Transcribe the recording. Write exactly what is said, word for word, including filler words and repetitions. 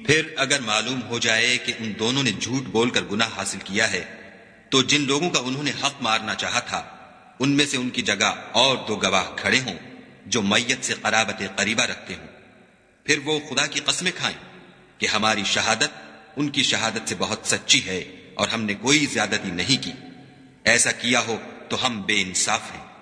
फिर अगर मालूम हो जाए कि उन दोनों ने झूठ बोलकर गुनाह हासिल किया है, तो जिन लोगों का उन्होंने हक मारना चाहा था उनमें से उनकी जगह और दो गवाह खड़े हों जो मैयत से कराबत करीबा रखते हों। फिर वो खुदा की कसमें खाएं कि हमारी शहादत उनकी शहादत से बहुत सच्ची है और हमने कोई ज्यादती नहीं की। ऐसा किया हो तो हम बेइंसाफ हैं।